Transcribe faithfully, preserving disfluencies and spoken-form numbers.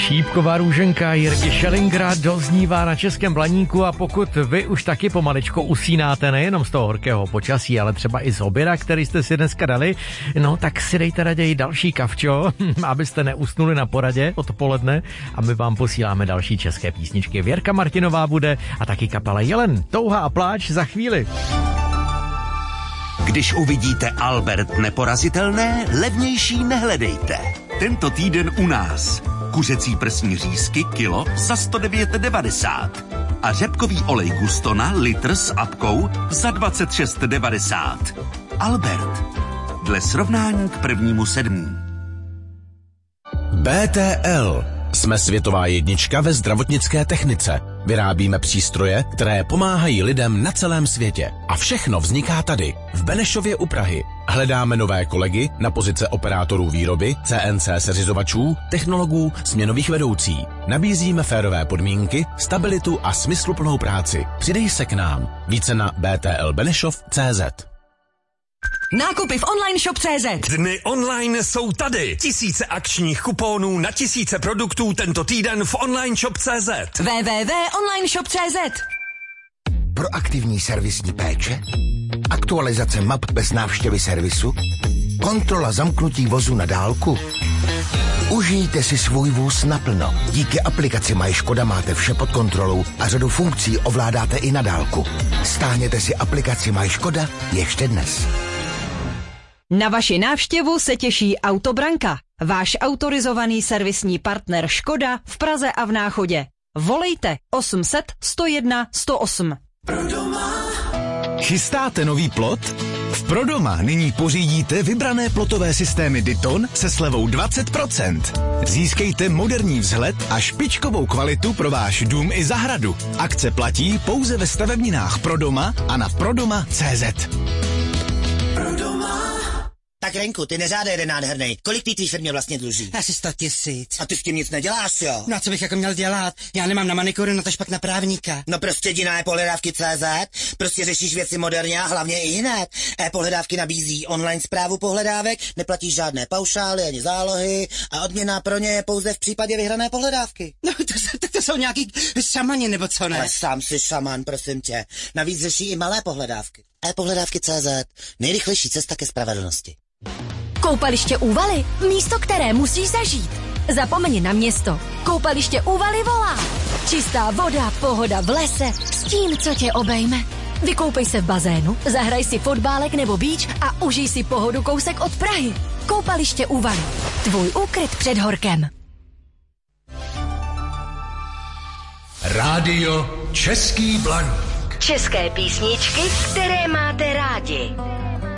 Šípková růženka Jirky Schellingra doznívá na Českém Blaníku a pokud vy už taky pomaličko usínáte nejenom z toho horkého počasí, ale třeba i z oběda, který jste si dneska dali, no tak si dejte raději další kavčo, abyste neusnuli na poradě odpoledne a my vám posíláme další české písničky. Věrka Martinová bude a taky kapela Jelen. Touha a pláč za chvíli. Když uvidíte Albert neporazitelné, levnější nehledejte. Tento týden u nás. Kuřecí prsní řízky kilo za sto devět devadesát. A řepkový olej Gustona litr s apkou za dvacet šest devadesát. Albert. Dle srovnání k prvnímu sedmý. bé té el. Jsme světová jednička ve zdravotnické technice. Vyrábíme přístroje, které pomáhají lidem na celém světě. A všechno vzniká tady, v Benešově u Prahy. Hledáme nové kolegy na pozice operátorů výroby, cé en cé seřizovačů, technologů, směnových vedoucí. Nabízíme férové podmínky, stabilitu a smysluplnou práci. Přidej se k nám. Více na bé té el benešov tečka cé zet. Nákupy v online shop tečka cé zet. Dny online jsou tady. Tisíce akčních kuponů na tisíce produktů tento týden v online shop tečka cé zet. w w w tečka online shop tečka cé zet. Proaktivní servisní péče, aktualizace map bez návštěvy servisu, kontrola zamknutí vozu na dálku. Užijte si svůj vůz naplno. Díky aplikaci Moje Škoda máte vše pod kontrolou a řadu funkcí ovládáte i na dálku. Stáhněte si aplikaci Moje Škoda ještě dnes. Na vaši návštěvu se těší Autobranka, váš autorizovaný servisní partner Škoda v Praze a v Náchodě. Volejte osm set sto jedna sto osm. Chystáte nový plot? V Prodoma nyní pořídíte vybrané plotové systémy Dyton se slevou dvacet procent. Získejte moderní vzhled a špičkovou kvalitu pro váš dům i zahradu. Akce platí pouze ve stavebninách Prodoma a na prodoma tečka cé zet. Tak Renku, ty neřádej jeden nádhernej. Kolik ty tvý firmě vlastně dluží? Asi sto tisíc. A ty s tím nic neděláš, jo? No a co bych jako měl dělat? Já nemám na manikuru, no tož pak na právníka. No prostě jdi na e-pohledávky tečka cé zet, prostě řešíš věci moderně a hlavně i hned. E-pohledávky nabízí online správu pohledávek, neplatíš žádné paušály ani zálohy a odměna pro ně je pouze v případě vyhrané pohledávky. No to, to, to jsou nějaký šamani nebo co ne? Ale sám si šaman, prosím tě. Navíc řeší i malé pohledávky. e-pohledávky tečka cé zet, nejrychlejší cesta ke spravedlnosti. Koupaliště Úvaly, místo, které musíš zažít. Zapomeň na město. Koupaliště Úvaly volá. Čistá voda, pohoda v lese, s tím, co tě obejme. Vykoupej se v bazénu, zahraj si fotbálek nebo beach a užij si pohodu kousek od Prahy. Koupaliště Úvaly. Tvůj úkryt před horkem. Rádio Český Blaník. České písničky, které máte rádi.